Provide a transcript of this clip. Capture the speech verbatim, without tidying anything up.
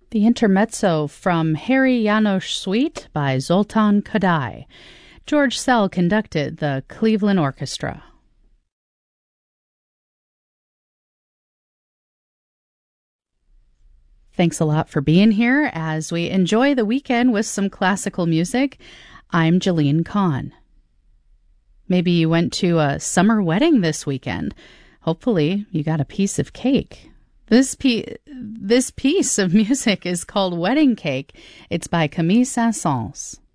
The intermezzo from Harry Janos Suite by Zoltan Kodály. George Szell conducted the Cleveland Orchestra. Thanks a lot for being here as we enjoy the weekend with some classical music. I'm Jeline Kahn. Maybe you went to a summer wedding this weekend. Hopefully you got a piece of cake. This, pe- this piece of music is called Wedding Cake. It's by Camille Saint-Saëns.